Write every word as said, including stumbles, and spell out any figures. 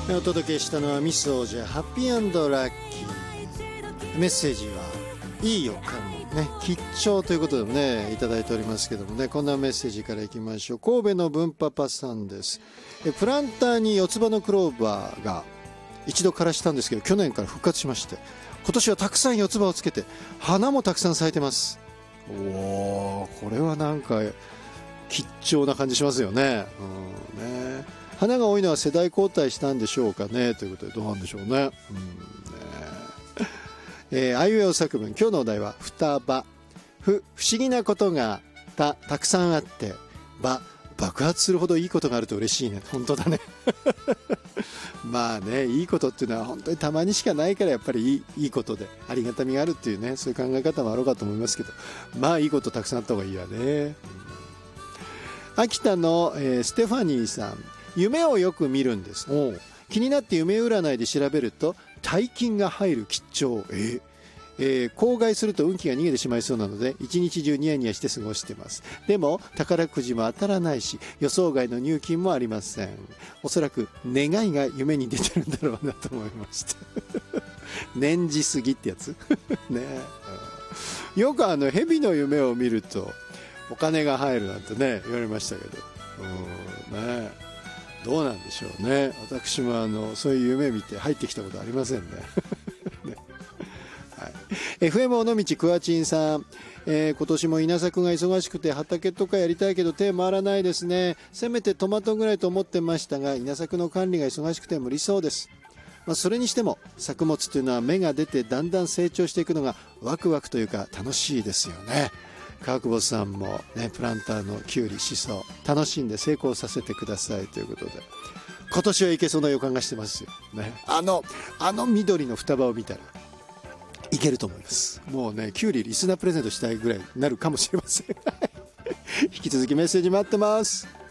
お届けしたのはミスオージャハッピー&ラッキー。メッセージはいい予感ね、吉兆ということでもねいただいておりますけどもね、こんなメッセージからいきましょう。神戸の文パパさんです。えプランターに四つ葉のクローバーが一度枯らしたんですけど、去年から復活しまして、今年はたくさん四つ葉をつけて花もたくさん咲いてます。おー、これはなんか吉兆な感じしますよね。うんね、花が多いのは世代交代したんでしょうかね、ということでどうなんでしょうね。うんねえー、あいうえお作文、今日のお題は双葉。ふ、不思議なことがたたくさんあって、ば、爆発するほどいいことがあると嬉しいね。本当だねまあね、いいことっていうのは本当にたまにしかないから、やっぱりいい、いいことでありがたみがあるっていうね、そういう考え方もあろうかと思いますけど、まあいいことたくさんあった方がいいわね。うん、秋田の、えー、ステファニーさん、夢をよく見るんです。お気になって夢占いで調べると大金が入る吉兆、えーえー、口外すると運気が逃げてしまいそうなので一日中ニヤニヤして過ごしてます。でも宝くじも当たらないし予想外の入金もありません。おそらく願いが夢に出てるんだろうなと思いました念じすぎってやつね、よくあの蛇の夢を見るとお金が入るなんてね言われましたけど、うんね、どうなんでしょうね。私もあのそういう夢見て入ってきたことありません ね, ね、はい、エフエム 尾道クワチンさん、えー、今年も稲作が忙しくて畑とかやりたいけど手回らないですね。せめてトマトぐらいと思ってましたが稲作の管理が忙しくて無理そうです。まあ、それにしても作物というのは芽が出てだんだん成長していくのがワクワクというか楽しいですよね。川久保さんも、ね、プランターのキュウリシソ楽しんで成功させてくださいということで、今年はいけそうな予感がしてますよ、ね、あのあの緑の双葉を見たらいけると思います。もうねキュウリリスナープレゼントしたいぐらいになるかもしれません引き続きメッセージ待ってます。